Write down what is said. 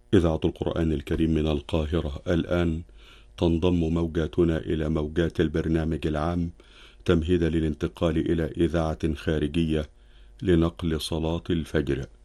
إذاعة القرآن الكريم من القاهرة. الآن تنضم موجاتنا إلى موجات البرنامج العام تمهيدا للانتقال إلى إذاعة خارجية لنقل صلاة الفجر.